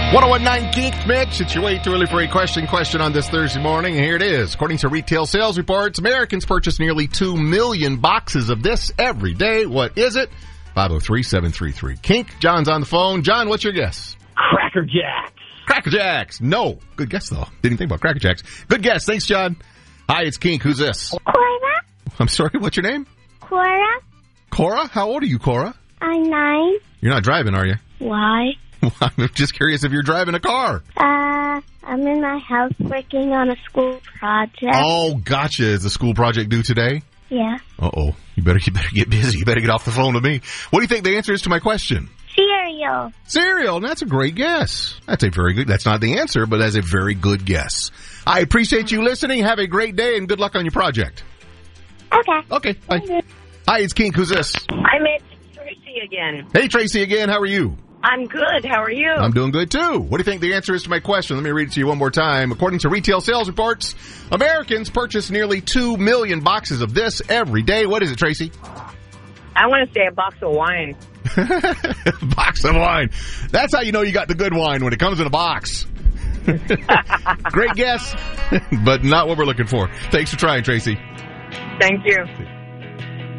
1019 Keith Mitch. It's your way too early for a question on this Thursday morning. And here it is. According to retail sales reports, Americans purchase nearly 2 million boxes of this every day. What is it? 503-733 Kink. John's on the phone. John, what's your guess? Cracker Jacks. Cracker Jacks. No. Good guess, though. Didn't think about Cracker Jacks. Good guess. Thanks, John. Hi, it's Kink. Who's this? Cora. I'm sorry, what's your name? Cora. Cora? How old are you, Cora? I'm 9. You're not driving, are you? Why? I'm just curious if you're driving a car. I'm in my house working on a school project. Oh, gotcha. Is the school project due today? Yeah. Uh-oh. You better get busy. You better get off the phone with me. What do you think the answer is to my question? Cereal. Cereal. That's a great guess. That's not the answer, but that's a very good guess. I appreciate you listening. Have a great day and good luck on your project. Okay. Bye. Hi, it's Kink. Who's this? It's Tracy again. Hey, Tracy again. How are you? I'm good. How are you? I'm doing good, too. What do you think the answer is to my question? Let me read it to you one more time. According to retail sales reports, Americans purchase nearly 2 million boxes of this every day. What is it, Tracy? I want to say a box of wine. Box of wine. That's how you know you got the good wine, when it comes in a box. Great guess, but not what we're looking for. Thanks for trying, Tracy. Thank you.